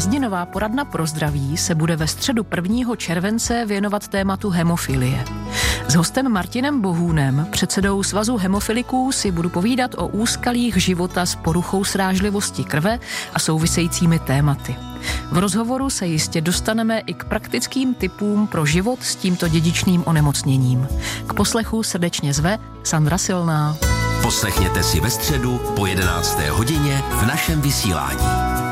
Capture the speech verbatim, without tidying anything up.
Sjezdinová poradna pro zdraví se bude ve středu prvního července věnovat tématu hemofilie. S hostem Martinem Bohůnem, předsedou Svazu hemofiliků, si budu povídat o úskalích života s poruchou srážlivosti krve a souvisejícími tématy. V rozhovoru se jistě dostaneme i k praktickým tipům pro život s tímto dědičným onemocněním. K poslechu srdečně zve Sandra Silná. Poslechněte si ve středu po jedenácté hodině v našem vysílání.